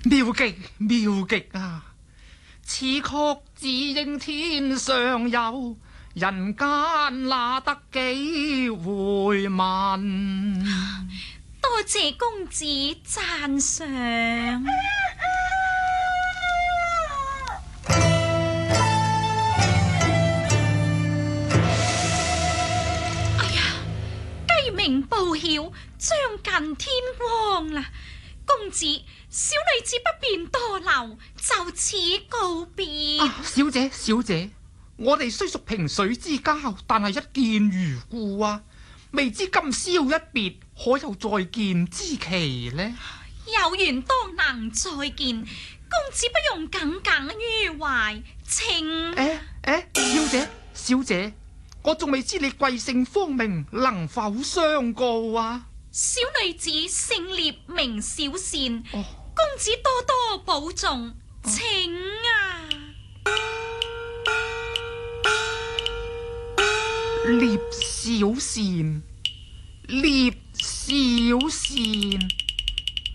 妙極妙極啊！此曲只應天上有，人間哪得幾回聞？ 多謝公子讚賞。雞鳴報曉，將近天光啦。公子，小女子不便多留，就此告別。 小姐，小姐，我哋雖屬萍水之交，但係一見如故啊！未知今宵一別，可有再見之期呢？ 有緣當能再見，公子不用耿耿於懷，請。 小姐，小姐，我仲未知你貴姓芳名，能否相告啊？ 小女子姓聶，名小倩。公子多多保重，請啊！ 聶小倩，聶小倩。